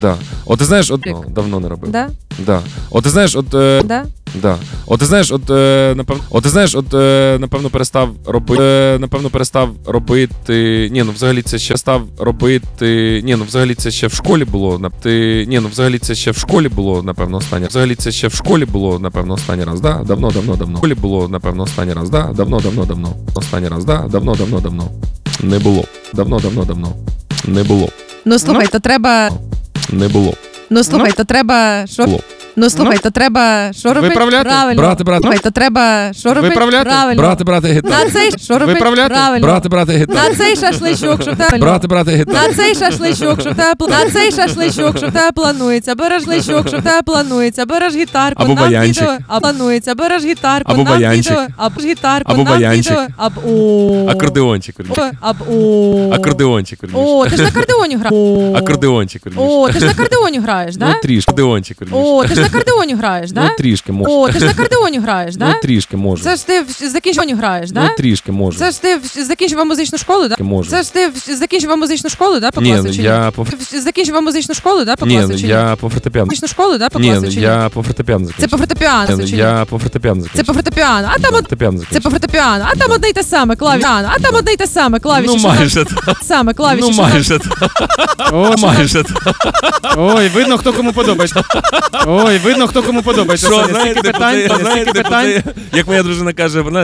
Да. От ти знаєш, давно не робив. Да? Да. От ти знаєш, Да? Да. От ти знаєш, напевно, перестав робити. Взагалі це ще став робити. Взагалі це ще в школі було. Взагалі це ще в школі було, напевно, останнє. Взагалі це ще в школі було, напевно, останній раз, да? Давно. В школі було, напевно, останній раз, да? Давно. Останній раз, да? Давно. Не було. Давно. Не було. Ну, слухай, то треба... Не було. Ну, слухай, то треба... Що? Було. Ну, слухай, то треба... Що робити? Виправляти? Правильно. Брати. Слухай, то треба... Що робити? Виправляти? Правильно. Брати гітару. На цей... Що робити? Виправляти? Правильно. Брати гітару. На цей шашличок, що тебе... Брати гітару. На цей шашличок, що тебе... На цей шашличок, що тебе планується. Береш личок, що тебе планується. Береш гітарку. Або нам баянчик. відео, а планується. Береш гітарку. Або нам баянчик. відео, або ж гітарку. Або нам баянчик. відео, о. Акордеончик. Акордеончик. О, ти ж на акордеоні граєш. Акордеончик. О, ти ж на акордеоні граєш, Ну, да? трішки. Акордеончик. О, ти ж на акордеоні граєш, Ну, да? трішки можу. О, ти ж на акордеоні граєш, Ну, да? трішки можу. Це ж ти закінчив граєш, Ну, да? трішки можу. Це ж ти закінчив музичну школу, да? Можу. Це ж ти закінчив музичну школу, да, по Ні, класу, чи ні? я по Закінчив музичну школу, да, по класу, чи ні? я по фортепіано. Музичну школу, да, по Ні, класу, чи ні? я по фортепіано Це закінчив. по фортепіано, чи ні? Я по фортепіано Це закінчив. по фортепіано, а там Фортепіано це закінчив. по фортепіано, а там одне й те саме клавіші. А там одне й те саме клавіші. Ну, що там- майже. Саме клавіші. Ну, що там- майже. О, Майже. Ой, видно, хто кому подобається. Ой, видно, хто кому подобається. Що, Стільки знаєте, питань, стільки питань. як моя дружина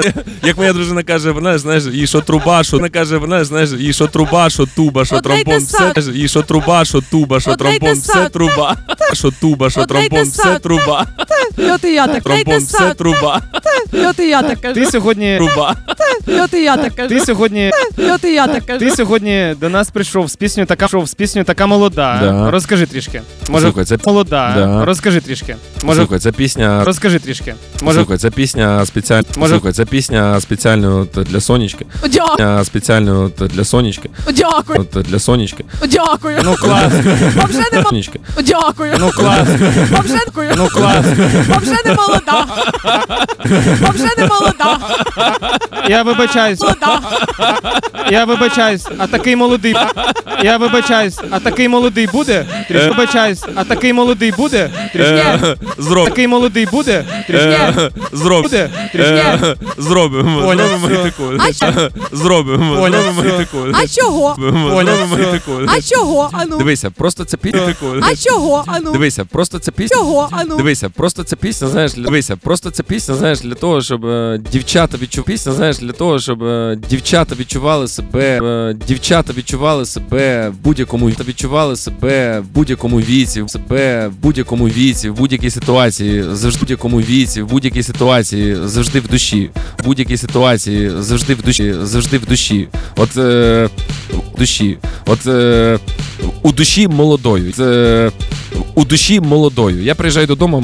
каже, вона, знаєш, їй що труба, що вона каже, вона, знаєш, їй що труба, що туба, що Одне й те тромбон, все, саме. знаєш, їй що труба, що туба, що Одне й те тромбон, все саме. труба, що туба, що Одне й те тромбон, все саме. труба, От і я так. тромбон, все труба, От і я так кажу. Ти сьогодні, труба. От і я так кажу. ти сьогодні, От і я так кажу. ти сьогодні до нас прийшов з піснею така молода. Да. Розкажи трішки. Може, Слухай, це молода. Да. Розкажи трішки. Може, Слухай, це пісня. розкажи трішки. Може, Слухай, це пісня спеціальна. Може- Слухай, це пісня спеціально от для Сонечки. Дякую. Спеціально от для Сонечки. Дякую. От для Сонечки. Дякую. ну клас, Вам вже не Сонечки. Дякую. ну клас, Вам вже дякую. ну клас. Вам вже не молода. Вам вже не молода. Я вибачаюсь, Молода. я вибачаюсь, а такий молодий. Я вибачаюсь, а такий молодий буде? Трішки вибачаюсь, а такий молодий буде? Трішки. Зроб. Такий молодий буде? Трішки. Зроб. Буде? Трішки. Зробимо. Оля, Зробимо все. і таку. А що? Зробимо. Оля, Зробимо і все. таку. А чого? Оля, Зробимо і все. таку. А чого? Ану. Дивися, просто це пісня. А чого? Ану. Дивися, просто це пісня. Чого? Ану. Дивися, просто це пісня, знаєш, для того, щоб дівчата відчували себе в будь-якому віці, в будь-якій ситуації, завжди в душі, завжди в душі. У душі молодою. Я приїжджаю додому,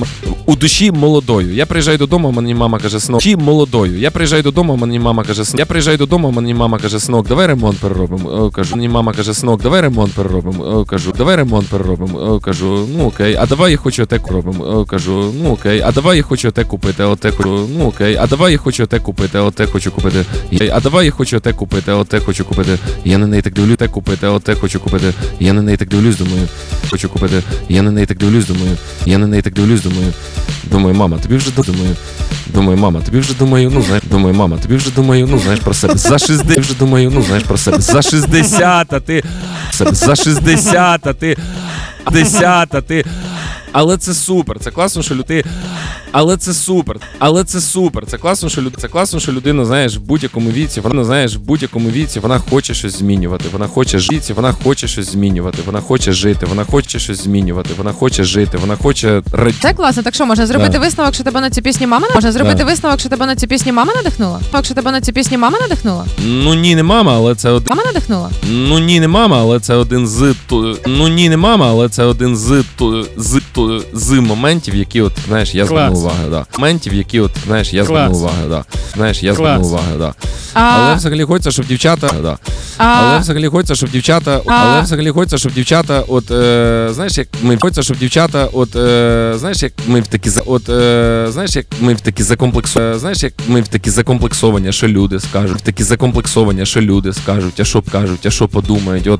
мені мама каже, синок. Я приїжджаю додому, мені мама каже, синок, давай ремонт переробимо. Кажу, мені мама каже, синок, давай ремонт переробимо. Кажу, ну окей, а давай я хочу оте робимо. Кажу, ну окей, а давай я хочу оте купити, ну окей, а давай я хочу оте купити, хочу купити. А давай я хочу оте купити, хочу купити. Я на неї так дивлюсь, хочу купити. Я на неї так дивлюсь, думаю, хочу купити. Я на неї так дивлюсь, думаю. Думаю, мама, тобі вже знаєш про себе. За 60, а ти. Але це супер, це класно, що люди. Це класно, що людина, знаєш, в будь-якому віці, вона хоче щось змінювати, вона хоче жити, вона хоче щось змінювати, вона хоче жити, вона хоче щось змінювати, вона хоче жити, вона хоче Це класно. Так що, можна зробити висновок, що тебе на ці пісні мама надихнула? Ну ні, не мама, але це один. Мама надихнула? Ну ні, не мама, але це один з моментів, які от, знаєш, я звернув увагу, да. Звернув увагу, да. Але взагалі хочеться, щоб дівчата, от, знаєш, як ми в такі закомплексовані, що люди скажуть, а що подумають, от